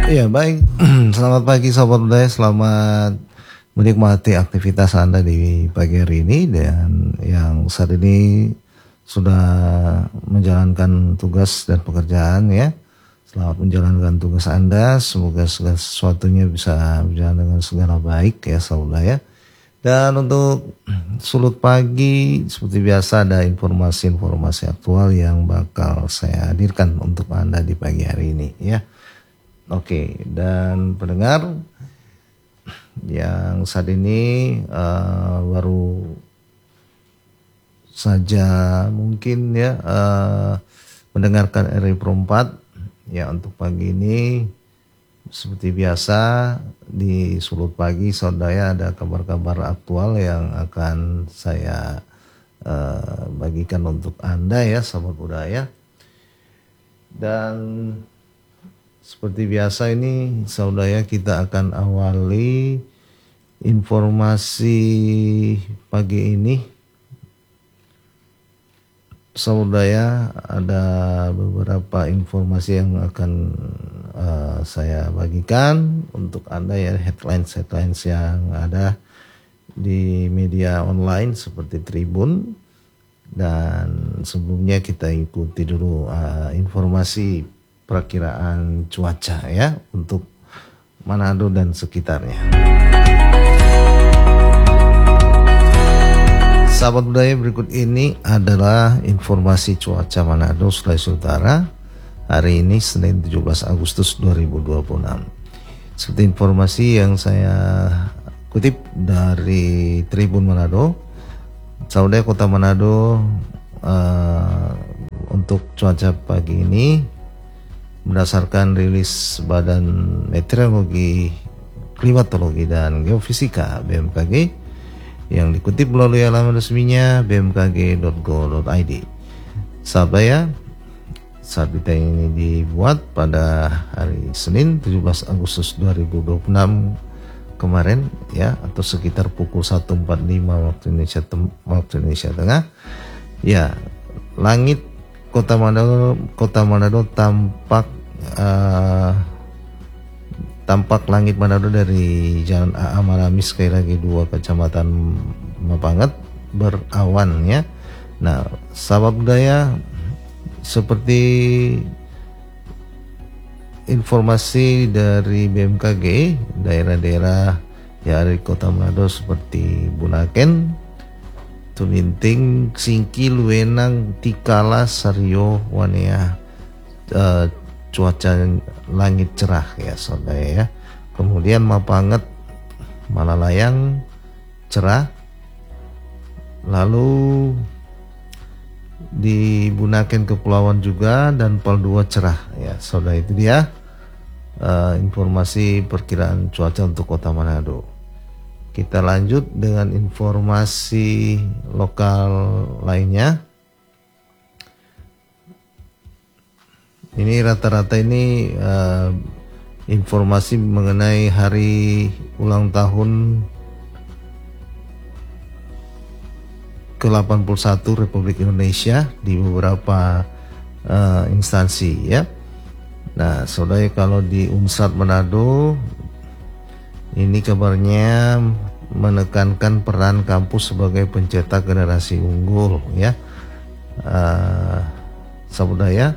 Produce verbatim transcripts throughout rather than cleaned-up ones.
Iya baik, selamat pagi Sobat Budaya, selamat menikmati aktivitas Anda di pagi hari ini. Dan yang saat ini sudah menjalankan tugas dan pekerjaan ya, selamat menjalankan tugas Anda, semoga segala sesuatunya bisa berjalan dengan segala baik ya Sobat Budaya. Dan untuk sulut pagi seperti biasa ada informasi-informasi aktual yang bakal saya hadirkan untuk Anda di pagi hari ini ya. Oke, dan pendengar yang saat ini uh, baru saja mungkin ya uh, mendengarkan R I Pro empat ya, untuk pagi ini seperti biasa di Sulut Pagi Saudara ada kabar-kabar aktual yang akan saya uh, bagikan untuk Anda ya Sahabat Budaya. Dan seperti biasa ini saudara kita akan awali informasi pagi ini. Saudara ada beberapa informasi yang akan uh, saya bagikan untuk Anda ya, headlines-headlines yang ada di media online seperti Tribun. Dan sebelumnya kita ikuti dulu uh, informasi perakiraan cuaca ya untuk Manado dan sekitarnya. Sahabat budaya, berikut ini adalah informasi cuaca Manado Sulawesi Utara hari ini Senin tujuh belas Agustus dua ribu dua puluh enam. Seperti informasi yang saya kutip dari Tribun Manado, saudara Kota Manado uh, untuk cuaca pagi ini berdasarkan rilis Badan Meteorologi, Klimatologi dan Geofisika B M K G yang dikutip melalui alaman resminya b m k g dot go dot i d. Sahabat ya, saat berita ini dibuat pada hari Senin tujuh belas Agustus dua ribu dua puluh enam kemarin ya, atau sekitar pukul satu empat puluh lima waktu Indonesia waktu Indonesia Tengah. Ya, langit Kota Manado, Kota Manado tampak uh, tampak langit Manado dari Jalan A A Marami sekali lagi dua Kecamatan Mapanget berawan ya. Nah, sahabat budaya, seperti informasi dari B M K G, daerah-daerah ya di Kota Manado seperti Bunaken, Tulinting, Singki, Luenang, Tikala, Sario, Wanea, uh, cuaca langit cerah ya saudara ya. Kemudian Mapanget, Malalayang cerah. Lalu di Bunaken Kepulauan juga dan Pal dua cerah ya saudara. Itu dia uh, informasi perkiraan cuaca untuk Kota Manado. Kita lanjut dengan informasi lokal lainnya. Ini rata-rata ini uh, informasi mengenai hari ulang tahun ke delapan puluh satu Republik Indonesia di beberapa uh, instansi ya. Nah, saudara, kalau di Unsrat Manado ini kabarnya menekankan peran kampus sebagai pencetak generasi unggul ya, uh, sahabat ya.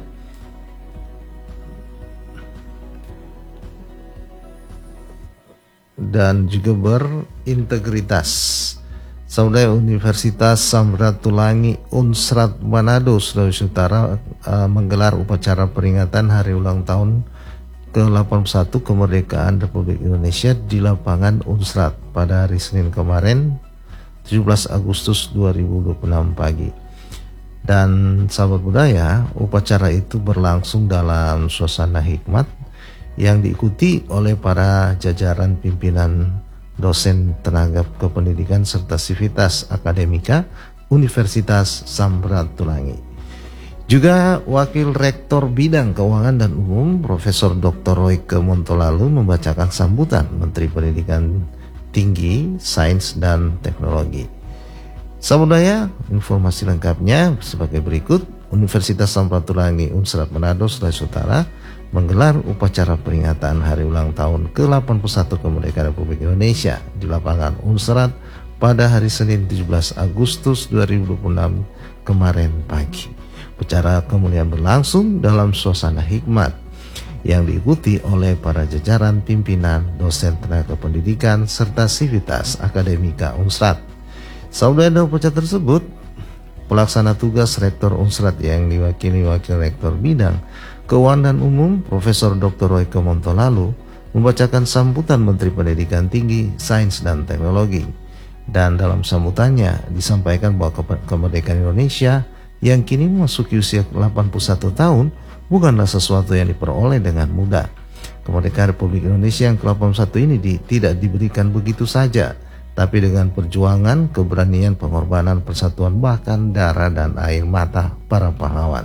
Dan juga berintegritas. Saudara, Universitas Samratulangi Unsrat Manado Sulawesi Utara uh, menggelar upacara peringatan hari ulang tahun ke delapan puluh satu kemerdekaan Republik Indonesia di lapangan Unsrat pada hari Senin kemarin tujuh belas Agustus dua ribu dua puluh enam pagi. Dan sahabat budaya, upacara itu berlangsung dalam suasana hikmat yang diikuti oleh para jajaran pimpinan, dosen, tenaga kependidikan serta sivitas akademika Universitas Samratulangi. Juga Wakil Rektor Bidang Keuangan dan Umum Profesor Doktor Royke Montolalu membacakan sambutan Menteri Pendidikan Tinggi, Sains dan Teknologi. Saudara, informasi lengkapnya sebagai berikut. Universitas Samratulangi Unsrat Manado Sulawesi Utara menggelar upacara peringatan hari ulang tahun ke delapan puluh satu kemerdekaan Republik Indonesia di lapangan Unsrat pada hari Senin tujuh belas Agustus dua ribu dua puluh enam kemarin pagi. Upacara kemuliaan berlangsung dalam suasana hikmat yang diikuti oleh para jajaran pimpinan, dosen tenaga pendidikan, serta sivitas akademika Unsrat. Saudara upacara tersebut, pelaksana tugas Rektor Unsrat yang diwakili Wakil Rektor Bidang Keuangan dan Umum Profesor Doktor Royke Montolalu membacakan sambutan Menteri Pendidikan Tinggi, Sains dan Teknologi. Dan dalam sambutannya disampaikan bahwa kemerdekaan Indonesia yang kini memasuki usia delapan puluh satu tahun bukanlah sesuatu yang diperoleh dengan mudah. Kemerdekaan Republik Indonesia yang ke delapan puluh satu ini di, tidak diberikan begitu saja, tapi dengan perjuangan, keberanian, pengorbanan, persatuan, bahkan darah dan air mata para pahlawan.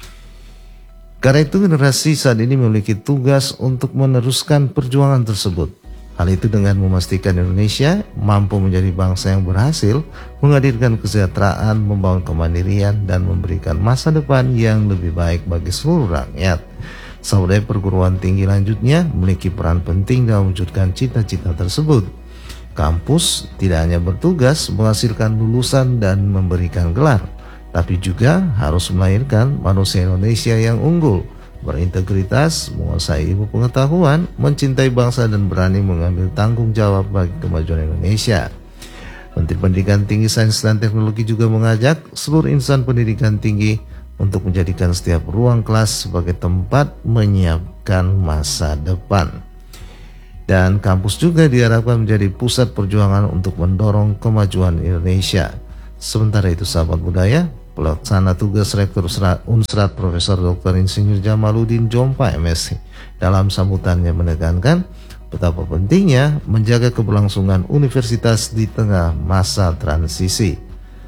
Karena itu generasi saat ini memiliki tugas untuk meneruskan perjuangan tersebut. Hal itu dengan memastikan Indonesia mampu menjadi bangsa yang berhasil menghadirkan kesejahteraan, membangun kemandirian, dan memberikan masa depan yang lebih baik bagi seluruh rakyat. Saudara, perguruan tinggi lanjutnya memiliki peran penting dalam mewujudkan cita-cita tersebut. Kampus tidak hanya bertugas menghasilkan lulusan dan memberikan gelar, tapi juga harus melahirkan manusia Indonesia yang unggul, berintegritas, menguasai ilmu pengetahuan, mencintai bangsa, dan berani mengambil tanggung jawab bagi kemajuan Indonesia. Menteri Pendidikan Tinggi, Sains dan Teknologi juga mengajak seluruh insan pendidikan tinggi untuk menjadikan setiap ruang kelas sebagai tempat menyiapkan masa depan. Dan kampus juga diharapkan menjadi pusat perjuangan untuk mendorong kemajuan Indonesia. Sementara itu, sahabat budaya, pelaksana tugas Rektor Unsrat Profesor Doktor Insinyur Jamaluddin Jompa M Si dalam sambutannya menekankan betapa pentingnya menjaga keberlangsungan universitas di tengah masa transisi.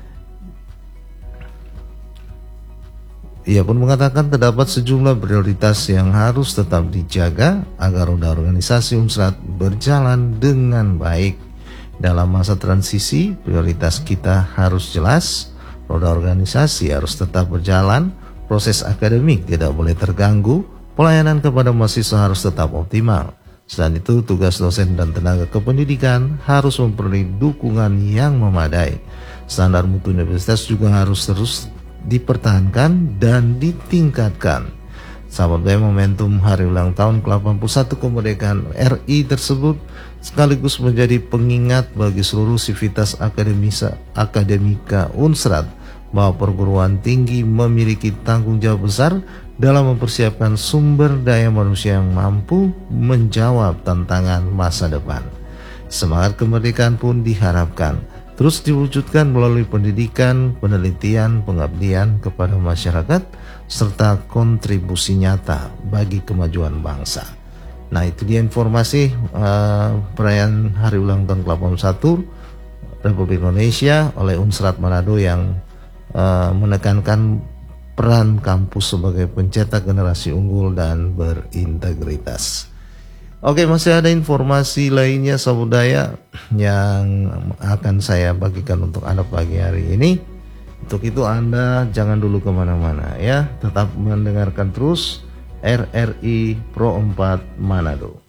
Ia pun mengatakan terdapat sejumlah prioritas yang harus tetap dijaga agar roda organisasi Unsrat berjalan dengan baik. Dalam masa transisi, prioritas kita harus jelas. Roda organisasi harus tetap berjalan, proses akademik tidak boleh terganggu, pelayanan kepada mahasiswa harus tetap optimal. Selain itu, tugas dosen dan tenaga kependidikan harus memperoleh dukungan yang memadai. Standar mutu universitas juga harus terus dipertahankan dan ditingkatkan. Sahabat budaya, momentum hari ulang tahun ke delapan puluh satu kemerdekaan R I tersebut sekaligus menjadi pengingat bagi seluruh sivitas akademisa, akademika Unsrat bahwa perguruan tinggi memiliki tanggung jawab besar dalam mempersiapkan sumber daya manusia yang mampu menjawab tantangan masa depan. Semangat kemerdekaan pun diharapkan terus diwujudkan melalui pendidikan, penelitian, pengabdian kepada masyarakat, serta kontribusi nyata bagi kemajuan bangsa. Nah, itu dia informasi uh, perayaan hari ulang tahun ke delapan puluh satu Republik Indonesia oleh Unsrat Manado yang uh, menekankan peran kampus sebagai pencetak generasi unggul dan berintegritas. Oke, masih ada informasi lainnya sahabat budaya yang akan saya bagikan untuk Anda pagi hari ini. Untuk itu Anda jangan dulu kemana-mana ya, tetap mendengarkan terus R R I Pro empat Manado.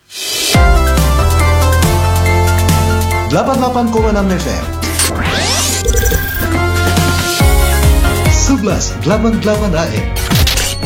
delapan puluh delapan koma enam F M sebelas delapan puluh delapan A M